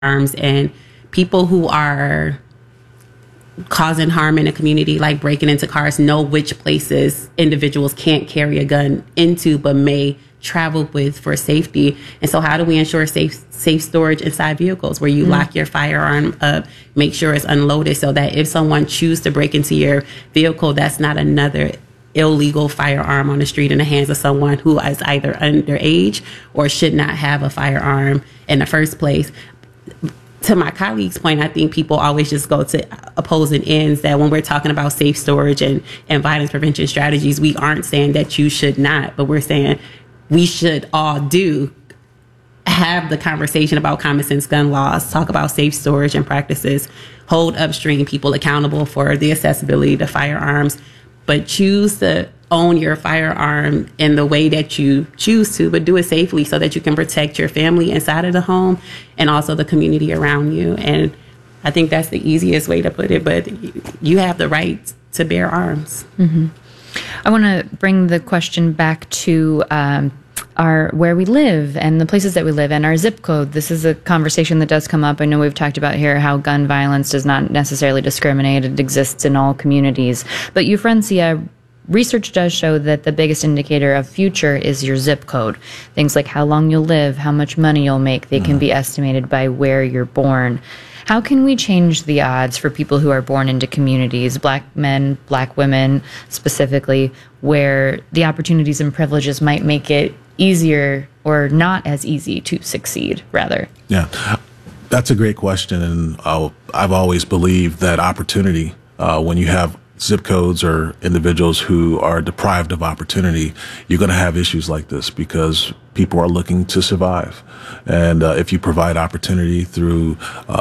firearms, and people who are causing harm in a community, like breaking into cars, know which places individuals can't carry a gun into but may travel with for safety. And so how do we ensure safe storage inside vehicles where you lock your firearm up, make sure it's unloaded, so that if someone chooses to break into your vehicle, that's not another illegal firearm on the street in the hands of someone who is either underage or should not have a firearm in the first place. To my colleague's point, I think people always just go to opposing ends, that when we're talking about safe storage and violence prevention strategies, we aren't saying that you should not, but we're saying we should all have the conversation about common sense gun laws, talk about safe storage and practices, hold upstream people accountable for the accessibility to firearms, but choose to own your firearm in the way that you choose to, but do it safely so that you can protect your family inside of the home and also the community around you. And I think that's the easiest way to put it, but you have the right to bear arms. Mm-hmm. I want to bring the question back to where we live and the places that we live and our zip code. This is a conversation that does come up. I know we've talked about here how gun violence does not necessarily discriminate. It exists in all communities. But Eufrencia, research does show that the biggest indicator of future is your zip code. Things like how long you'll live, how much money you'll make, they can be estimated by where you're born. How can we change the odds for people who are born into communities, Black men, Black women specifically, where the opportunities and privileges might make it easier or not as easy to succeed, rather? Yeah, that's a great question. And I've always believed that opportunity, when you have zip codes or individuals who are deprived of opportunity, you're going to have issues like this because people are looking to survive. And if you provide opportunity through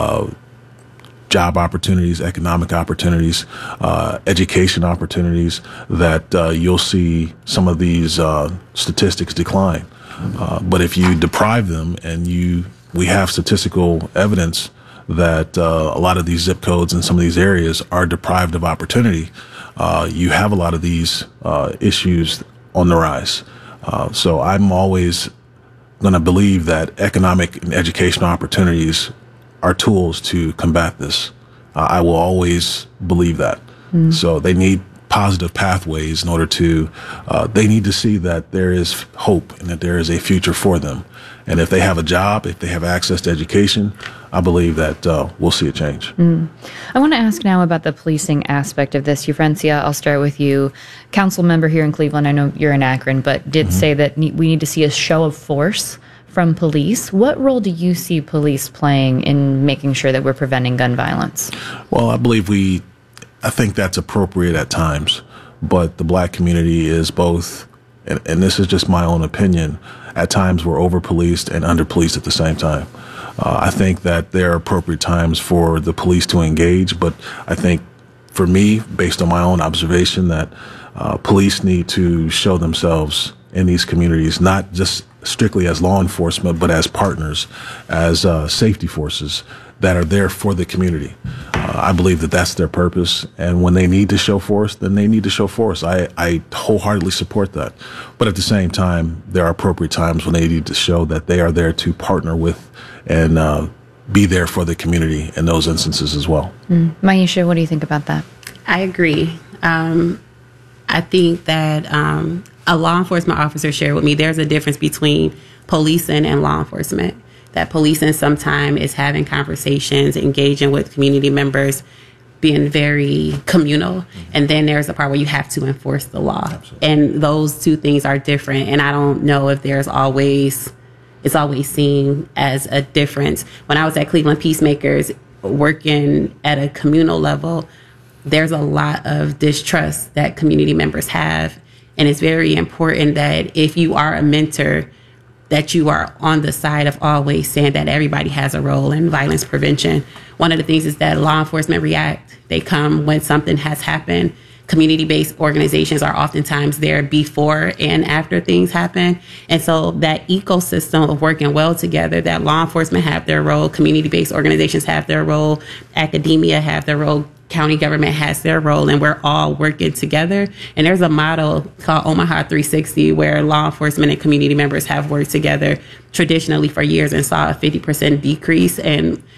job opportunities, economic opportunities, education opportunities, that you'll see some of these statistics decline. But if you deprive them, and we have statistical evidence that a lot of these zip codes in some of these areas are deprived of opportunity, you have a lot of these issues on the rise. So I'm always going to believe that economic and educational opportunities are tools to combat this. I will always believe that. So they need positive pathways in order to, they need to see that there is hope and that there is a future for them. And if they have a job, if they have access to education, I believe that we'll see a change. I want to ask now about the policing aspect of this. Eufrencia, I'll start with you. Council member here in Cleveland, I know you're in Akron, but did say that we need to see a show of force from police. What role do you see police playing in making sure that we're preventing gun violence? Well, I think that's appropriate at times, but the Black community is both, and this is just my own opinion, at times we're over-policed and under-policed at the same time. I think that there are appropriate times for the police to engage, but I think for me, based on my own observation, that police need to show themselves in these communities, not just strictly as law enforcement, but as partners, as safety forces that are there for the community. I believe that that's their purpose. And when they need to show force, then they need to show force. I wholeheartedly support that. But at the same time, there are appropriate times when they need to show that they are there to partner with and be there for the community in those instances as well. Maisha, what do you think about that? I agree. I think that a law enforcement officer shared with me there's a difference between policing and law enforcement. That policing sometimes is having conversations, engaging with community members, being very communal. And then there's a part where you have to enforce the law. Absolutely. And those two things are different. And I don't know if it's always seen as a difference. When I was at Cleveland Peacemakers working at a communal level, there's a lot of distrust that community members have. And it's very important that if you are a mentor, that you are on the side of always saying that everybody has a role in violence prevention. One of the things is that law enforcement react. They come when something has happened. Community-based organizations are oftentimes there before and after things happen. And so that ecosystem of working well together, that law enforcement have their role, community-based organizations have their role, academia have their role, county government has their role, and we're all working together. And there's a model called Omaha 360 where law enforcement and community members have worked together traditionally for years and saw a 50% decrease in